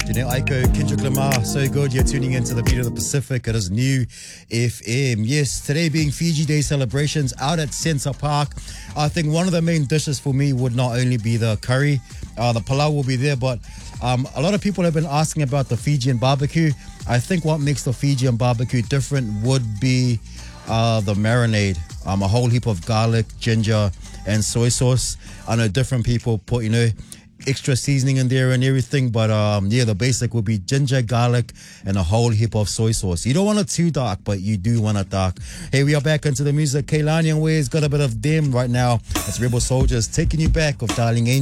Aiko, Kendrick Lamar, so good. You're tuning into the Beat of the Pacific. It is New FM. Yes, today being Fiji Day celebrations out at Centre Park. I think one of the main dishes for me would not only be the curry, the palau will be there, but a lot of people have been asking about the Fijian barbecue. I think what makes the Fijian barbecue different would be the marinade. A whole heap of garlic, ginger, and soy sauce. I know different people put, extra seasoning in there and everything, but the basic would be ginger, garlic, and a whole heap of soy sauce. You don't want it too dark, but you do want it dark. Hey, we are back into the music. Kehlani and Ways got a bit of them right now. It's Rebel Soldiers taking you back of Darling Angel.